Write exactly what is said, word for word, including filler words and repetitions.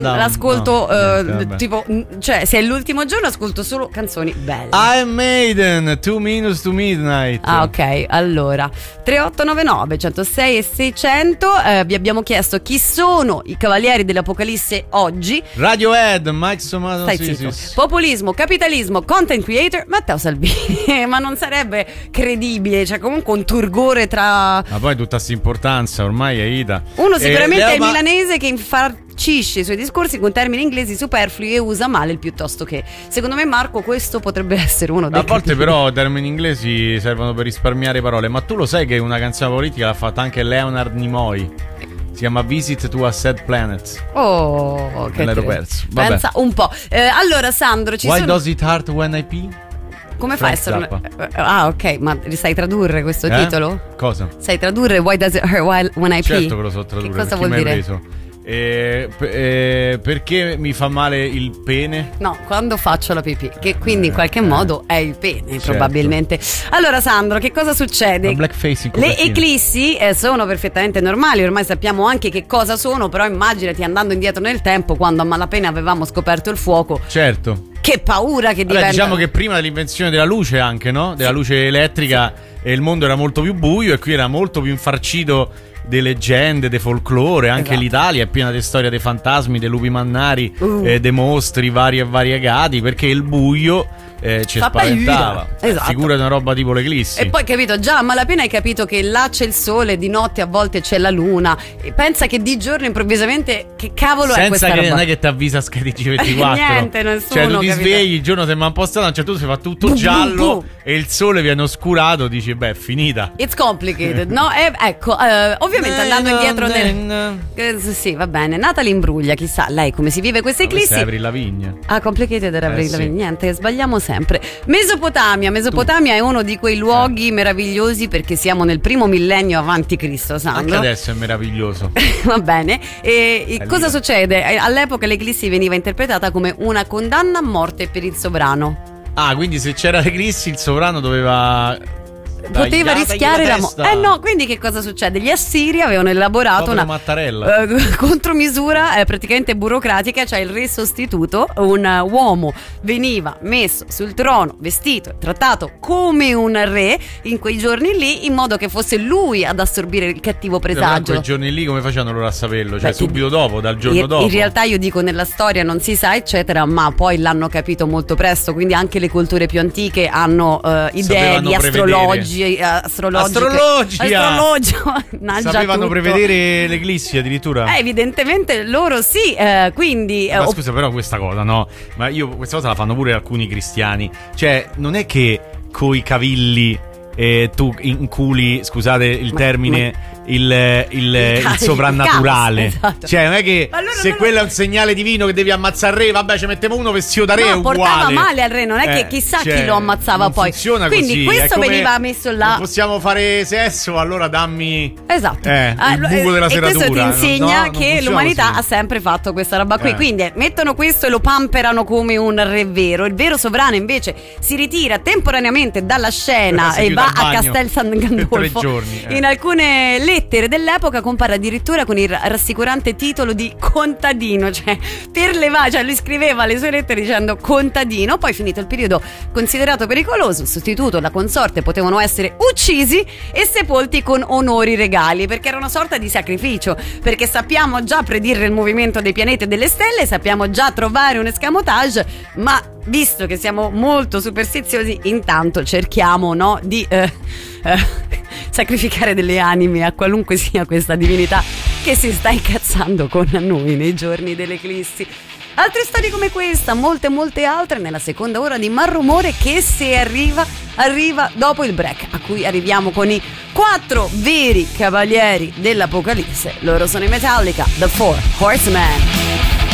l'ascolto no, uh, niente, tipo, cioè se è l'ultimo giorno ascolto solo canzoni belle. I'm Maiden, Two Minutes to Midnight. Ah, ok, allora tre otto nove nove uno zero sei e seicento. eh, Vi abbiamo chiesto chi sono i Cavalieri dell'Apocalisse oggi. Radiohead, Mike Somato. Stai sì, zitto. sì, sì. Populismo, capitalismo, content creator, Matteo Salvini. Ma non sarebbe credibile, c'è comunque un turgore tra... Ma poi tutta sta importanza, ormai è Ida. Uno sicuramente Eh, è il ma- milanese che infarcisce i suoi discorsi con termini inglesi superflui e usa male il piuttosto che. Secondo me, Marco, questo potrebbe essere uno dei A volte capitoli. però termini inglesi servono per risparmiare parole. Ma tu lo sai che una canzone politica l'ha fatta anche Leonard Nimoy? Si chiama Visit to a Sad Planet. Oh, che Me l'ero te- perso. Vabbè. Pensa un po'. Eh, allora, Sandro, ci Why sono... does it hurt when I pee? Come fai a Frank essere... Zappa. eh, Ah, ok, ma sai tradurre questo Eh? titolo? Cosa? Sai tradurre Why does it hurt while- when I pee? Certo che lo so tradurre. Che cosa perché vuol mi hai dire? preso? Eh, p- eh, perché mi fa male il pene? No, quando faccio la pipì, che quindi in qualche Eh, modo è il pene, certo. probabilmente. Allora, Sandro, che cosa succede? La blackface in Le copertina. eclissi eh, sono perfettamente normali, ormai sappiamo anche che cosa sono, però immaginati andando indietro nel tempo, quando a malapena avevamo scoperto il fuoco. Certo. Che paura che Vabbè, diventa. diciamo che prima dell'invenzione della luce anche, no? Della luce elettrica, e il mondo era molto più buio e qui era molto più infarcito di leggende, di folklore. Anche Esatto. l'Italia è piena di storie dei fantasmi, dei lupi mannari, Uh. eh, dei mostri vari e variegati, perché il buio eh, ci Fa spaventava. paura. Esatto. Figura di una roba tipo l'eclissi. E poi capito, già a malapena hai capito che là c'è il sole, di notte a volte c'è la luna. E pensa che di giorno improvvisamente che cavolo è questa Senza che roba? non è che ti avvisa Schedi G ventiquattro. Niente, nessuno, Cioè tu ti capito? svegli, il giorno sembra un po' strano, cioè tu si fa tutto Bum, giallo bum, bum. e il sole viene oscurato, dici beh è finita. It's complicated, no? E, ecco, eh, ovviamente andando indietro nel... Eh, sì, va bene. Natalie Imbruglia, chissà lei come si vive questa Ma questa eclissi. è Avril Lavigne. Ah, complicated era Avril Eh, sì. Lavigne. Niente, sbagliamo sempre. Mesopotamia, Mesopotamia è uno di quei luoghi meravigliosi perché siamo nel primo millennio avanti Cristo, Anche Sandro. adesso è meraviglioso. Va bene. E e È cosa lì. succede? Eh, All'epoca l'eclissi veniva interpretata come una condanna a morte per il sovrano. Ah, quindi se c'era l'eclissi il sovrano doveva Poteva tagliargli rischiare la testa. morte. Eh no, quindi che cosa succede? Gli assiri avevano elaborato Povero una Mattarella. eh, contromisura eh, praticamente burocratica, cioè il re sostituto, un uh, uomo veniva messo sul trono, vestito, trattato come un re in quei giorni lì, in modo che fosse lui ad assorbire il cattivo Però in presagio. quei giorni lì come facevano loro a saperlo? Cioè Beh, subito dopo, dal giorno in, dopo. in realtà io dico nella storia non si sa eccetera, ma poi l'hanno capito molto presto, quindi anche le culture più antiche hanno eh, idee Sapevano di prevedere. astrologi, eh, astrologiche. Astrologia! Astrologio, mannaggia Sapevano tutto. prevedere l'eclissi addirittura. Eh, evidentemente loro sì, eh, quindi eh, Ma oh, scusa, però questa cosa, no? Ma io questa cosa la fanno pure alcuni cristiani. Cioè, non è che coi cavilli eh, tu inculi, scusate il Ma- termine, il, il, il ca- sovrannaturale. il caos, esatto. Cioè, non è che Ma allora se non- quello è un segnale divino che devi ammazzare il re, vabbè, ci mettiamo uno vestito da re, è no, uguale. portava male al re, non è che Eh, chissà cioè, chi lo ammazzava non poi. funziona Quindi così. questo È come veniva messo là. Non possiamo fare sesso, allora dammi. Esatto. Eh, il Allora, buco della e questo ti serratura. insegna No, non che funziona l'umanità così. ha sempre fatto questa roba qui. Eh. Quindi eh, mettono questo e lo pamperano come un re vero. Il vero sovrano invece si ritira temporaneamente dalla scena Si e chiude va al a bagno Castel San per Gandolfo. tre giorni, eh. In alcune lettere dell'epoca compare addirittura con il rassicurante titolo di contadino, cioè per levare, cioè lui scriveva le sue lettere dicendo contadino. Poi finito il periodo considerato pericoloso, il sostituto e la consorte potevano essere uccisi e sepolti con onori regali, perché era una sorta di sacrificio, perché sappiamo già predire il movimento dei pianeti e delle stelle, sappiamo già trovare un escamotage, ma visto che siamo molto superstiziosi, intanto cerchiamo, no, di eh, eh, sacrificare delle anime a qualunque sia questa divinità che si sta incazzando con noi nei giorni dell'eclissi. Altre storie come questa, molte molte altre nella seconda ora di Malrumore, che se arriva, arriva dopo il break, a cui arriviamo con i quattro veri cavalieri dell'Apocalisse. Loro sono i Metallica, The Four Horsemen.